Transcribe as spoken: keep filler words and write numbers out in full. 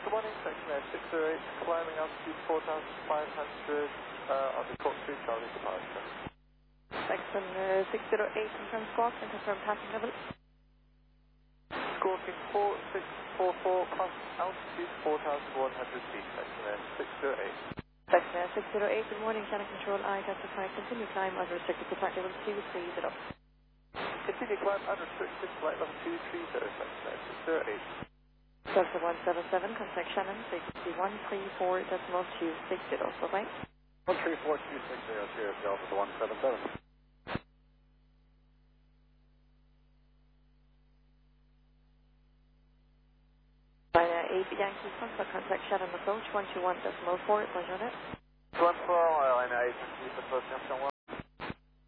Good morning, section Air six zero eight, climbing altitude four thousand five hundred uh, on the Cork three Charlie departure. Section uh, six zero eight, confirm squawk and confirm passing level. Squawking four six four four, plus altitude four thousand one hundred feet, section Air six zero eight. Section Air six zero eight, good morning, channel control, I identify, continue climb unrestricted to flight level two three zero. Continue climb unrestricted, flight level two three zero, section Air six zero eight. Delta one seven seven, contact Shannon, frequency one three four decimal two six zero, bye-bye. one three four two six zero, cheers, Delta one seven seven. China eight Yankee, contact contact Shannon approach one two one decimal four, bonjour net. one four, Airline eight, approach